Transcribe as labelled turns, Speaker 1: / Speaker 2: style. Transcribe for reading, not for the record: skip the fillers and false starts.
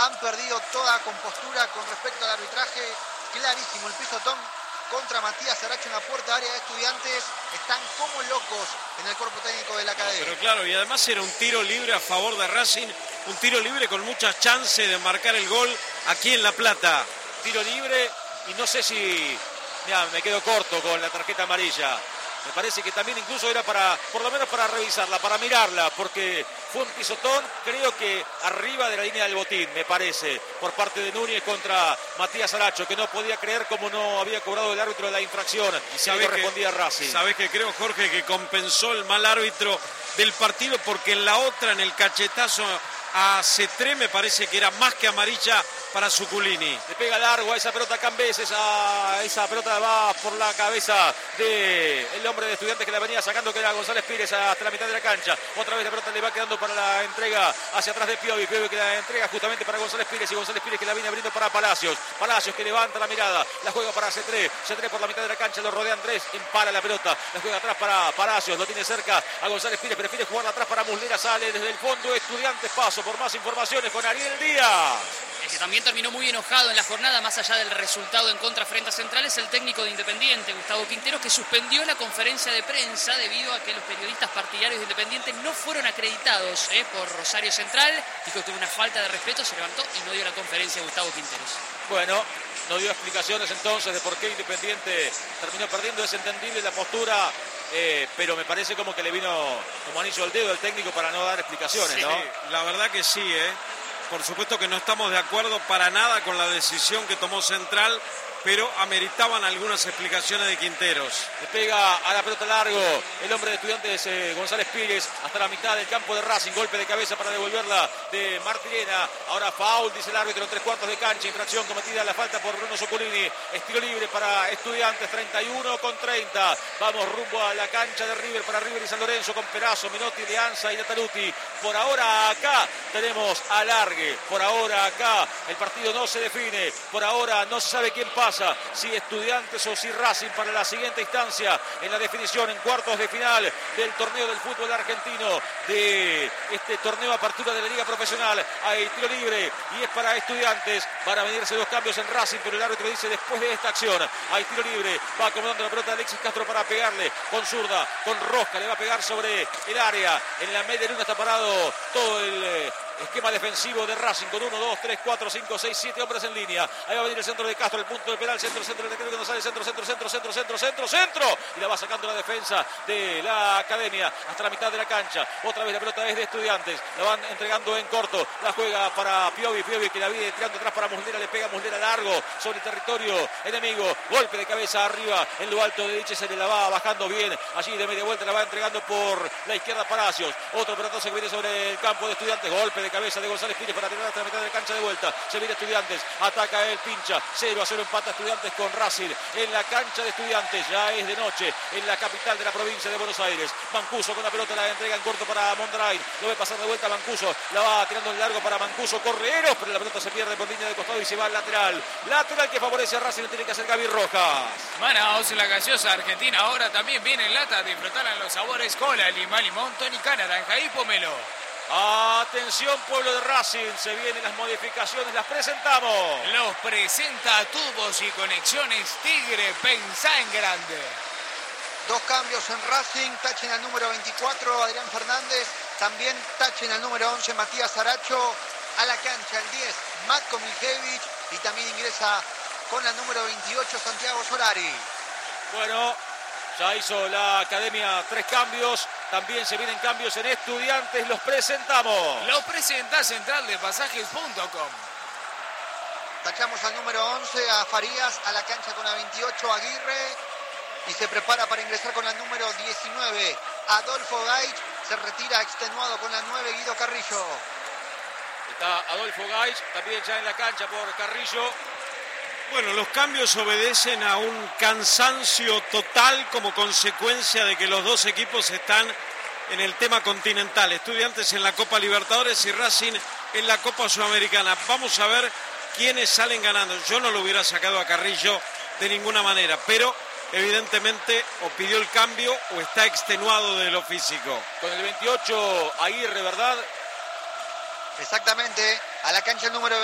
Speaker 1: han perdido toda compostura con respecto al arbitraje. Clarísimo, el pisotón contra Matías Saracho en la puerta área de Estudiantes. Están como locos en el cuerpo técnico de la academia.
Speaker 2: Pero claro, y además era un tiro libre a favor de Racing, un tiro libre con muchas chances de marcar el gol aquí en La Plata.
Speaker 3: Tiro libre y no sé si... Mirá, me quedo corto con la tarjeta amarilla. Me parece que también incluso era para, por lo menos para revisarla, para mirarla, porque fue un pisotón, creo que arriba de la línea del botín, me parece, por parte de Núñez contra Matías Saracho, que no podía creer cómo no había cobrado el árbitro la infracción y le correspondía a Racing.
Speaker 2: ¿Sabés que creo, Jorge, que compensó el mal árbitro del partido? Porque en la otra, en el cachetazo a Cetré, me parece que era más que amarilla para Zuculini.
Speaker 3: Le pega largo a esa pelota Cambeses, esa pelota va por la cabeza del hombre de Estudiantes que la venía sacando, que era González Pires, hasta la mitad de la cancha. Otra vez la pelota le va quedando para la entrega hacia atrás de Piovi. Piovi que la entrega justamente para González Pires, y González Pires que la viene abriendo para Palacios. Palacios que levanta la mirada, la juega para Cetré. Cetré por la mitad de la cancha, lo rodean tres, empala la pelota, la juega atrás para Palacios, lo tiene cerca a González Pires, prefiere jugarla atrás para Muslera, sale desde el fondo Estudiantes. Paso por más informaciones con Ariel Díaz.
Speaker 4: El que también terminó muy enojado en la jornada, más allá del resultado en contra frente a Central, es el técnico de Independiente, Gustavo Quinteros, que suspendió la conferencia de prensa debido a que los periodistas partidarios de Independiente no fueron acreditados por Rosario Central. Dijo que tuvo una falta de respeto, se levantó y no dio la conferencia Gustavo Quinteros.
Speaker 3: Bueno, no dio explicaciones entonces de por qué Independiente terminó perdiendo. Es entendible la postura, pero me parece como que le vino como anillo al dedo al técnico para no dar explicaciones,
Speaker 2: Sí,
Speaker 3: ¿no?
Speaker 2: la verdad que sí, Por supuesto que no estamos de acuerdo para nada con la decisión que tomó Central, pero ameritaban algunas explicaciones de Quinteros.
Speaker 3: Le pega a la pelota largo el hombre de Estudiantes, González Pires, hasta la mitad del campo de Racing. Golpe de cabeza para devolverla de Martirena. Ahora foul, dice el árbitro, en 3/4 de cancha. Infracción cometida, la falta por Bruno Zuculini. Estilo libre para Estudiantes, 31-30. Vamos rumbo a la cancha de River, para River y San Lorenzo, con Perazo, Menotti, Leanza y Nataluti. Por ahora acá tenemos alargue. Por ahora acá el partido no se define. Por ahora no se sabe quién pasa, si Estudiantes o si Racing, para la siguiente instancia en la definición en cuartos de final del torneo del fútbol argentino, de este torneo apertura de la Liga Profesional. Hay tiro libre y es para Estudiantes. Van a venirse dos cambios en Racing, pero el árbitro dice después de esta acción hay tiro libre. Va acomodando la pelota Alexis Castro para pegarle con zurda, con rosca, le va a pegar sobre el área. En la media luna está parado todo el esquema defensivo de Racing, con 1, 2, 3, 4, 5, 6, 7 hombres en línea. Ahí va a venir el centro de Castro, el punto del penal, centro, que no sale, centro, y la va sacando la defensa de la academia hasta la mitad de la cancha. Otra vez la pelota es de Estudiantes, la van entregando en corto, la juega para Piovi que la viene tirando atrás para Muslera, le pega Muslera largo sobre el territorio enemigo, golpe de cabeza arriba en lo alto de Diche, se le la va bajando bien, allí de media vuelta la va entregando por la izquierda Palacios. Otro pelotazo que viene sobre el campo de Estudiantes, golpe de cabeza de González Pires para tirar hasta la mitad de la cancha de vuelta. Se viene Estudiantes, ataca el pincha, 0-0 empata Estudiantes con Racing en la cancha de Estudiantes. Ya es de noche en la capital de la provincia de Buenos Aires. Mancuso con la pelota, la entrega en corto para Mondrain, lo ve pasar de vuelta Mancuso, la va tirando en largo para Mancuso, Correeros, pero la pelota se pierde por línea de costado y se va al lateral que favorece a Racing, lo tiene que hacer Gaby Rojas.
Speaker 5: Manaos, la gaseosa argentina ahora también viene en lata. Disfrutarán los sabores cola, limón, tónica, naranja y pomelo.
Speaker 3: Atención, pueblo de Racing, se vienen las modificaciones, las presentamos.
Speaker 5: Los presenta Tubos y Conexiones Tigre, pensá en grande.
Speaker 1: Dos cambios en Racing, tachen al número 24 Adrián Fernández, también tachen al número 11 Matías Saracho, a la cancha el 10 Matko Miljevic, y también ingresa con la número 28 Santiago Solari.
Speaker 3: Bueno, ya hizo la academia 3 cambios. También se vienen cambios en Estudiantes, los presentamos.
Speaker 5: Los presenta centraldepasajes.com.
Speaker 1: Tachamos al número 11 a Farías, a la cancha con la 28 Aguirre, y se prepara para ingresar con la número 19 Adolfo Gaich. Se retira extenuado con la 9 Guido Carrillo.
Speaker 3: Está Adolfo Gaich también ya en la cancha por Carrillo.
Speaker 2: Bueno, los cambios obedecen a un cansancio total como consecuencia de que los dos equipos están en el tema continental. Estudiantes en la Copa Libertadores y Racing en la Copa Sudamericana. Vamos a ver quiénes salen ganando. Yo no lo hubiera sacado a Carrillo de ninguna manera, pero evidentemente o pidió el cambio o está extenuado de lo físico.
Speaker 3: Con el 28 Aguirre, ¿verdad?
Speaker 1: Exactamente, a la cancha el número